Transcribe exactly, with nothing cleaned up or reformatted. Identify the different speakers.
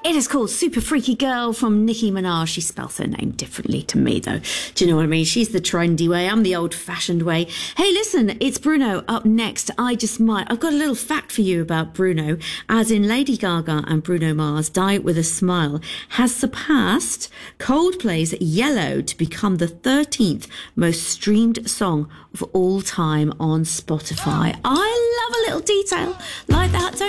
Speaker 1: It is called Super Freaky Girl from Nicki Minaj. She spells her name differently to me, though. Do you know what I mean? She's the trendy way. I'm the old-fashioned way. Hey, listen, it's Bruno up next. I just might. I've got a little fact for you about Bruno. As in, Lady Gaga and Bruno Mars' Die With a Smile has surpassed Coldplay's Yellow to become the thirteenth most streamed song of all time on Spotify. I love a little detail like that, don't